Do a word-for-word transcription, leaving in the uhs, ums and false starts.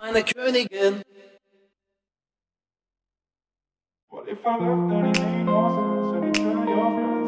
meine Königin. What if I left and it made no sense? And you tell your friends